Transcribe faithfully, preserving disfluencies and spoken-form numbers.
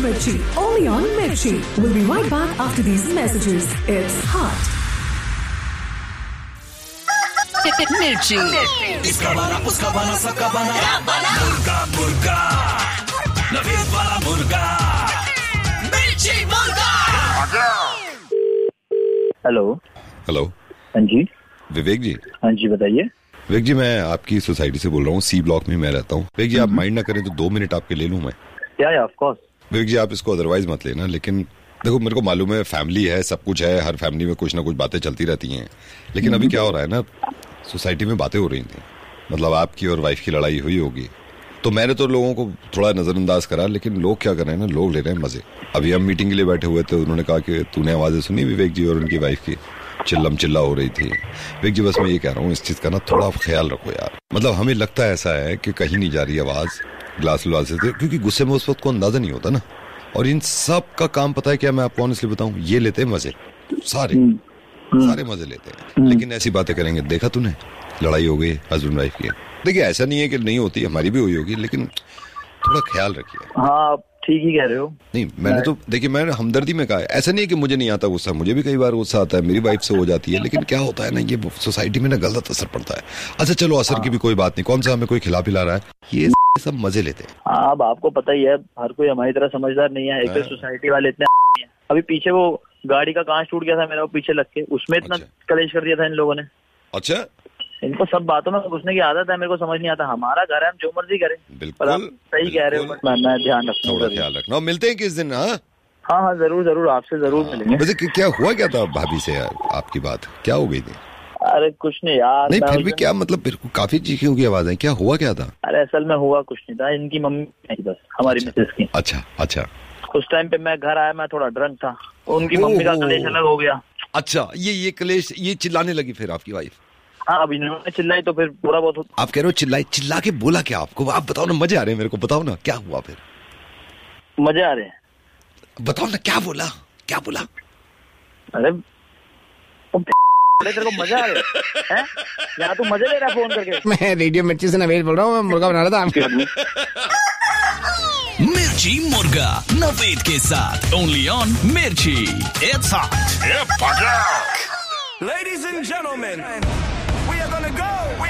Mirchi, only on Mirchi. We'll be right back after these messages. It's hot. Mirchi. इसका बना, उसका बना, सबका बना, मुर्गा मुर्गा, नवीद वाला मुर्गा, मिर्ची मुर्गा। Hello hello. हाँ जी विवेक जी। हाँ जी बताइए। विवेक जी, मैं आपकी सोसाइटी से बोल रहा हूँ, सी ब्लॉक में मैं रहता हूँ। विवेक जी, आप माइंड ना करें तो दो मिनट आपके ले लूँ मैं? क्या है, ऑफ कोर्स। विवेक जी, आप इसको अदरवाइज मत लेना, लेकिन देखो मेरे को मालूम है फैमिली है, सब कुछ है, हर फैमिली में कुछ ना कुछ बातें चलती रहती हैं, लेकिन अभी क्या हो रहा है ना, सोसाइटी में बातें हो रही थी, मतलब आपकी और वाइफ की लड़ाई हुई होगी, तो मैंने तो लोगों को थोड़ा नजरअंदाज करा, लेकिन लोग क्या कर रहे हैं ना, लोग ले रहे हैं मजे। अभी हम मीटिंग के लिए बैठे हुए थे, उन्होंने कहा कि तूने आवाजें सुनी विवेक जी और उनकी वाइफ की, चिल्लम चिल्ला हो रही थी। विवेक जी, बस मैं ये कह रहा हूँ, इस चीज का ना थोड़ा ख्याल रखो यार। मतलब हमें लगता है ऐसा है कि कहीं नहीं जा रही आवाज ग्लास व्लास से, क्योंकि गुस्से में उस वक्त को अंदाजा नहीं होता ना। और इन सब का काम पता है क्या, मैं आपको ऑनेस्टली बताऊं, ये लेते हैं मजे, सारे सारे मजे लेते हैं, लेकिन ऐसी बातें करेंगे। देखा तूने, लड़ाई हो गई हस्बैंड वाइफ की। देखिए ऐसा नहीं है कि नहीं होती, हमारी भी हुई होगी, लेकिन थोड़ा ख्याल रखिए। हाँ ठीक ही कह रहे हो। नहीं, मैंने तो देखिए मैंने हमदर्दी में कहा है, ऐसा नहीं है कि मुझे नहीं आता गुस्सा, मुझे भी कई बार गुस्सा आता है, मेरी वाइफ से हो जाती है, लेकिन क्या होता है ना, ये सोसाइटी में ना गलत असर पड़ता है। अच्छा चलो, असर की भी कोई बात नहीं, कौन सा हमें कोई खिला पिला रहा है, ये सब मजे लेते हैं। हाँ, अब आपको पता ही है, हर कोई हमारी तरह समझदार नहीं है, एक तो सोसाइटी वाले इतने हैं। अभी पीछे वो गाड़ी का कांच टूट गया था मेरा, वो पीछे लग के, उसमें इतना कलेश कर दिया था इन लोगों ने। अच्छा, इनको सब बातों में घुसने की आदत है, मेरे को समझ नहीं आता। हमारा घर है, हम जो मर्जी करें। बिल्कुल सही कह रहे हो, बट मैं ध्यान रखना, थोड़ा ख्याल रखना। मिलते हैं किस दिन? हाँ हाँ हाँ जरूर जरूर, आपसे जरूर मिलेंगे। वैसे क्या हुआ, क्या था भाभी से यार आपकी बात, क्या हो गई थी? अरे कुछ नहीं यार। नहीं फिर भी क्या मतलब, फिर काफी चीखों की आवाज है, क्या हुआ, क्या था? अरे असल में हुआ कुछ नहीं था, इनकी मम्मी नहीं, बस हमारी मिसेज की। अच्छा अच्छा। उस टाइम पे मैं घर आया, मैं थोड़ा ड्रंक था, उनकी मम्मी का कलेश अलग हो गया। अच्छा, ये ये कलेश, ये चिल्लाने लगी फिर आपकी वाइफ? हाँ, अब इन्होंने चिल्लाई तो फिर पूरा बहुत। आप कह रहे हो चिल्लाई, चिल्ला के बोला क्या आपको? आप बताओ ना, मजे आ रहे हैं मेरे को, बताओ ना क्या हुआ फिर? मजे आ रहे हैं, बताओ ना क्या बोला, क्या बोला? अरे तेरे को मजा आ रहा है? यहाँ तू मजे ले रहा है फोन करके? मैं रेडियो मिर्ची से नवेद बोल रहा हूँ, मैं मुर्गा बना रहा था आपके। मिर्ची मुर्गा नवेद के साथ, ओनली ऑन मिर्ची। It's hot. Ladies and gentlemen, we are gonna go